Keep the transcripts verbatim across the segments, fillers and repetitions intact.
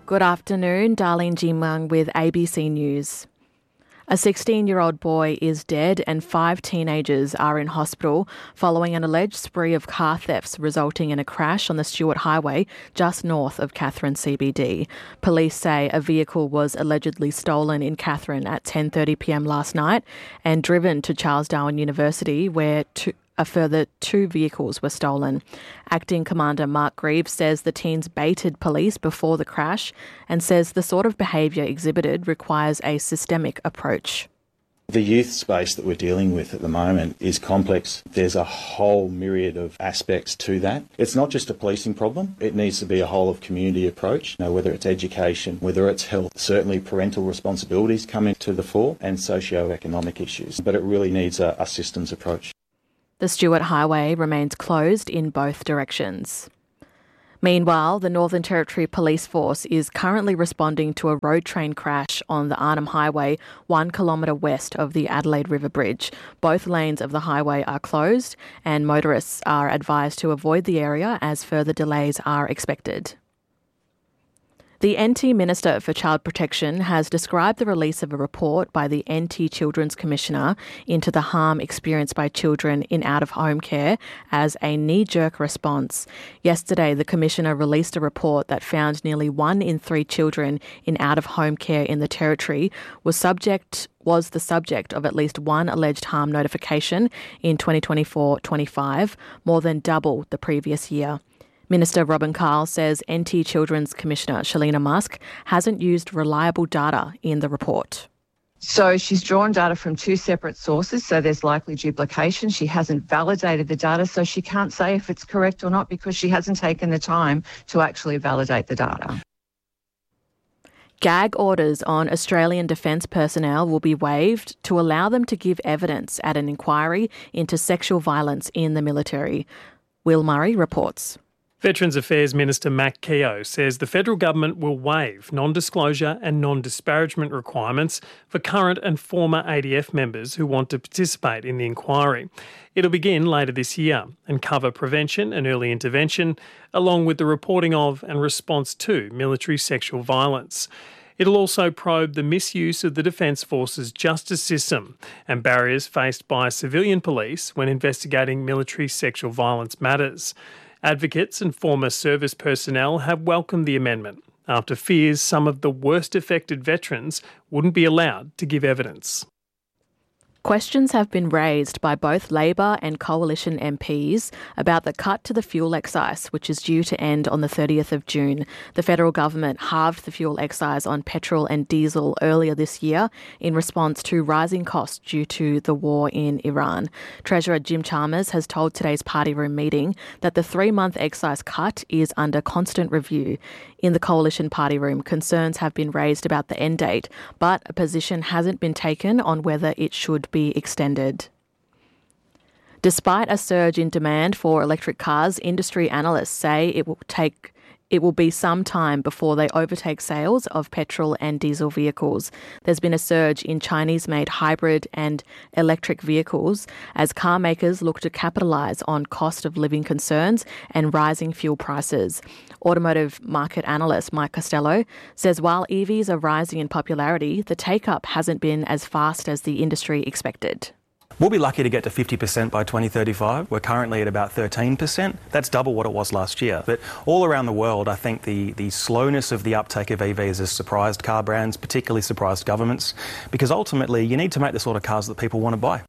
Good afternoon, Darlene Jimwang with A B C News. A sixteen-year-old boy is dead and five teenagers are in hospital following an alleged spree of car thefts resulting in a crash on the Stuart Highway just north of Katherine C B D. Police say a vehicle was allegedly stolen in Katherine at ten thirty p m last night and driven to Charles Darwin University, where two A further two vehicles were stolen. Acting Commander Mark Greaves says the teens baited police before the crash and says the sort of behaviour exhibited requires a systemic approach. The youth space that we're dealing with at the moment is complex. There's a whole myriad of aspects to that. It's not just a policing problem. It needs to be a whole of community approach, you know, whether it's education, whether it's health. Certainly parental responsibilities come into the fore and socio-economic issues. But it really needs a, a systems approach. The Stuart Highway remains closed in both directions. Meanwhile, the Northern Territory Police Force is currently responding to a road train crash on the Arnhem Highway, one kilometre west of the Adelaide River Bridge. Both lanes of the highway are closed and motorists are advised to avoid the area as further delays are expected. The N T Minister for Child Protection has described the release of a report by the N T Children's Commissioner into the harm experienced by children in out-of-home care as a knee-jerk response. Yesterday, the Commissioner released a report that found nearly one in three children in out-of-home care in the Territory was subject was the subject of at least one alleged harm notification in twenty twenty-four twenty-five, more than double the previous year. Minister Robin Carl says N T Children's Commissioner Shalina Musk hasn't used reliable data in the report. So she's drawn data from two separate sources, so there's likely duplication. She hasn't validated the data, so she can't say if it's correct or not because she hasn't taken the time to actually validate the data. Gag orders on Australian defence personnel will be waived to allow them to give evidence at an inquiry into sexual violence in the military. Will Murray reports. Veterans Affairs Minister Matt Keogh says the federal government will waive non-disclosure and non-disparagement requirements for current and former A D F members who want to participate in the inquiry. It'll begin later this year and cover prevention and early intervention, along with the reporting of and response to military sexual violence. It'll also probe the misuse of the Defence Force's justice system and barriers faced by civilian police when investigating military sexual violence matters. Advocates and former service personnel have welcomed the amendment after fears some of the worst affected veterans wouldn't be allowed to give evidence. Questions have been raised by both Labor and Coalition M Ps about the cut to the fuel excise, which is due to end on the thirtieth of June. The federal government halved the fuel excise on petrol and diesel earlier this year in response to rising costs due to the war in Iran. Treasurer Jim Chalmers has told today's party room meeting that the three-month excise cut is under constant review. In the Coalition party room, concerns have been raised about the end date, but a position hasn't been taken on whether it should be extended. Despite a surge in demand for electric cars, industry analysts say it will take It will be some time before they overtake sales of petrol and diesel vehicles. There's been a surge in Chinese-made hybrid and electric vehicles as car makers look to capitalise on cost of living concerns and rising fuel prices. Automotive market analyst Mike Costello says while E Vs are rising in popularity, the take-up hasn't been as fast as the industry expected. We'll be lucky to get to fifty percent by twenty thirty-five. We're currently at about thirteen percent. That's double what it was last year. But all around the world, I think the, the slowness of the uptake of E Vs has surprised car brands, particularly surprised governments, because ultimately you need to make the sort of cars that people want to buy.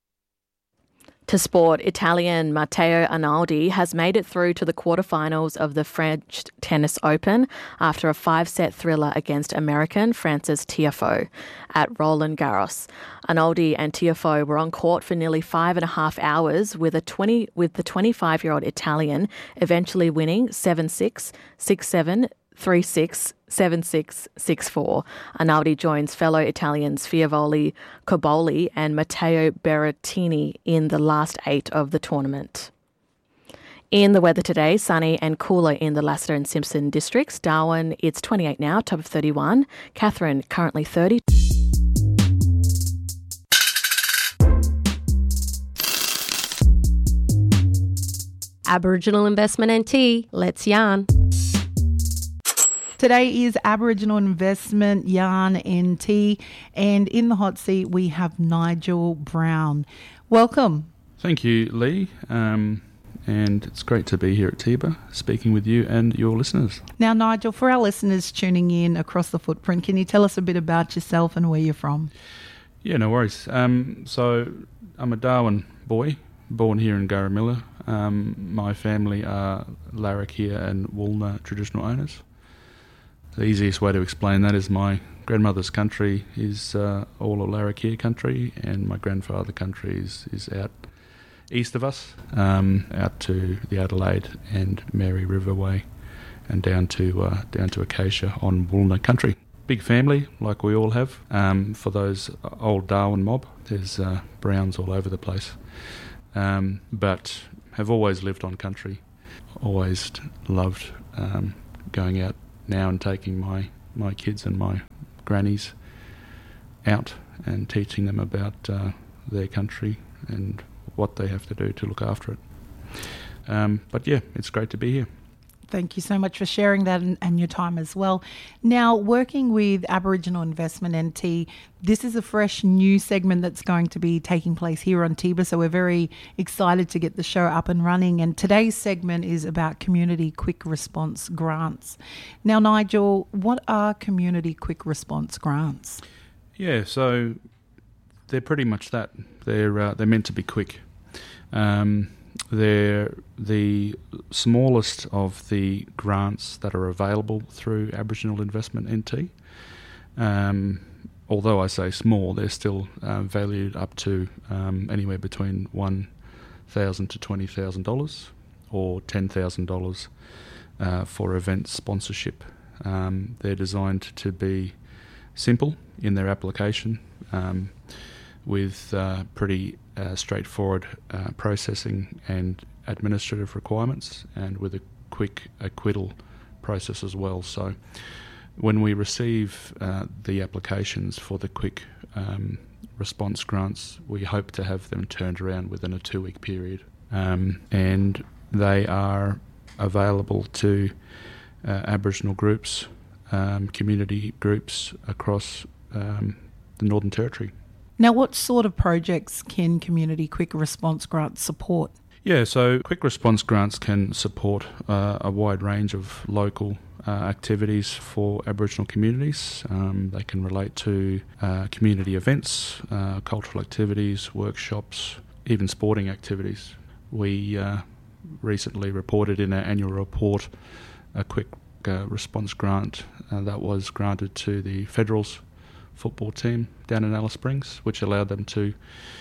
To sport, Italian Matteo Arnaldi has made it through to the quarterfinals of the French Tennis Open after a five-set thriller against American Frances Tiafoe at Roland Garros. Arnaldi and Tiafoe were on court for nearly five and a half hours, with a twenty with the twenty-five-year-old Italian eventually winning seven six, six seven, three six, seven six, six four. Arnaldi joins fellow Italians Fievoli Coboli and Matteo Berrettini in the last eight of the tournament. In the weather today, sunny and cooler in the Lassiter and Simpson districts. Darwin, it's twenty-eight now, top of thirty-one. Katherine, currently thirty. Aboriginal Investment N T, let's yarn. Today is Aboriginal Investment Yarn N T, and in the hot seat we have Nigel Brown. Welcome. Thank you, Lee. Um, and it's great to be here at TIBA, speaking with you and your listeners. Now, Nigel, for our listeners tuning in across the footprint, can you tell us a bit about yourself and where you're from? Yeah, no worries. Um, so I'm a Darwin boy, born here in Garamilla. Um, my family are Larrakia and Woolna traditional owners. The easiest way to explain that is my grandmother's country is uh, all of Larrakia country, and my grandfather country is, is out east of us, um, out to the Adelaide and Mary River Way, and down to uh, down to Acacia on Woolna country. Big family, like we all have. Um, for those old Darwin mob, there's uh, Browns all over the place. Um, but have always lived on country, always loved um, going out now and taking my, my kids and my grannies out and teaching them about uh, their country and what they have to do to look after it. Um, but yeah, it's great to be here. Thank you so much for sharing that and, and your time as well. Now, working with Aboriginal Investment N T, this is a fresh new segment that's going to be taking place here on TIBA, so we're very excited to get the show up and running. And today's segment is about community quick response grants. Now, Nigel, what are community quick response grants? Yeah, so they're pretty much that. They're uh, they're meant to be quick. Um, They're the smallest of the grants that are available through Aboriginal Investment N T. Um, although I say small, they're still uh, valued up to um, anywhere between one thousand dollars to twenty thousand dollars or ten thousand dollars uh, for event sponsorship. Um, they're designed to be simple in their application, um, with uh, pretty uh, straightforward uh, processing and administrative requirements, and with a quick acquittal process as well. So when we receive uh, the applications for the quick um, response grants, we hope to have them turned around within a two-week period. Um, and they are available to uh, Aboriginal groups, um, community groups across um, the Northern Territory. Now, what sort of projects can community quick response grants support? Yeah, so quick response grants can support uh, a wide range of local uh, activities for Aboriginal communities. Um, they can relate to uh, community events, uh, cultural activities, workshops, even sporting activities. We uh, recently reported in our annual report a quick uh, response grant uh, that was granted to the Federals football team down in Alice Springs, which allowed them to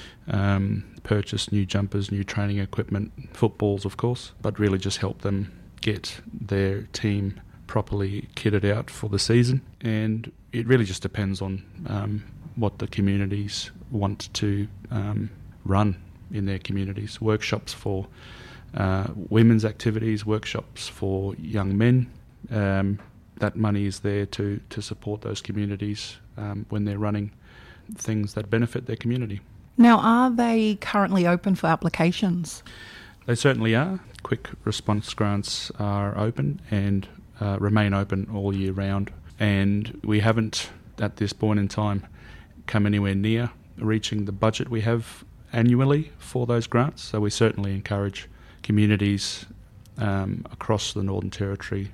um, purchase new jumpers, new training equipment, footballs of course, but really just help them get their team properly kitted out for the season. And it really just depends on um, what the communities want to um, run in their communities. Workshops for uh, women's activities, workshops for young men. Um, that money is there to, to support those communities um, when they're running things that benefit their community. Now, are they currently open for applications? They certainly are. Quick response grants are open and uh, remain open all year round. And we haven't, at this point in time, come anywhere near reaching the budget we have annually for those grants. So we certainly encourage communities um, across the Northern Territory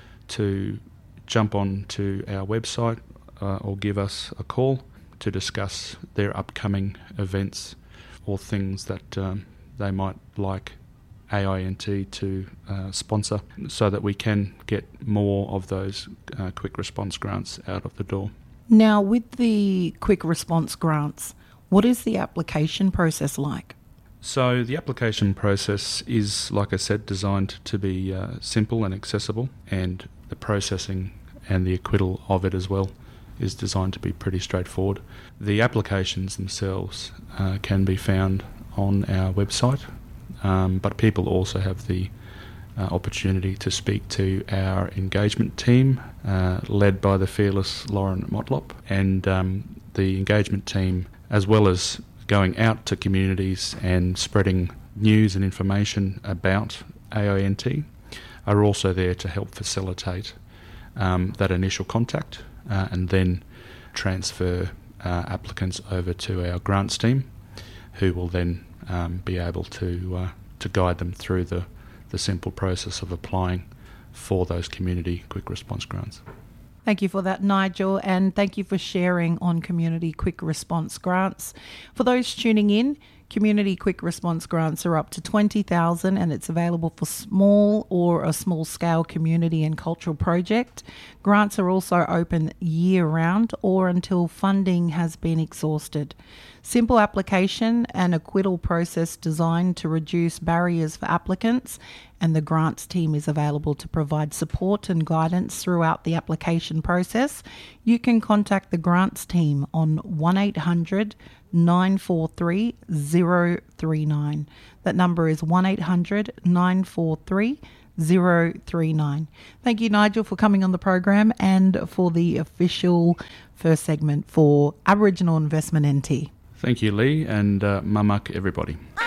to jump on to our website uh, or give us a call to discuss their upcoming events or things that um, they might like A I N T to uh, sponsor, so that we can get more of those uh, quick response grants out of the door. Now, with the quick response grants, what is the application process like? So the application process is, like I said, designed to be uh, simple and accessible, and the processing and the acquittal of it as well is designed to be pretty straightforward. The applications themselves uh, can be found on our website, um, but people also have the uh, opportunity to speak to our engagement team, uh, led by the fearless Lauren Motlop, and um, the engagement team, as well as going out to communities and spreading news and information about A I N T, are also there to help facilitate um, that initial contact uh, and then transfer uh, applicants over to our grants team, who will then um, be able to uh, to guide them through the, the simple process of applying for those community quick response grants. Thank you for that, Nigel, and thank you for sharing on Community Quick Response Grants. For those tuning in, Community Quick Response Grants are up to twenty thousand dollars and it's available for small or a small-scale community and cultural project. Grants are also open year-round or until funding has been exhausted. Simple application and acquittal process designed to reduce barriers for applicants, and the grants team is available to provide support and guidance throughout the application process. You can contact the grants team on one eight hundred nine four three zero three nine. That number is one eight hundred nine four three zero three nine. Thank you, Nigel, for coming on the program and for the official first segment for Aboriginal Investment N T. Thank you, Lee, and uh, mamak everybody.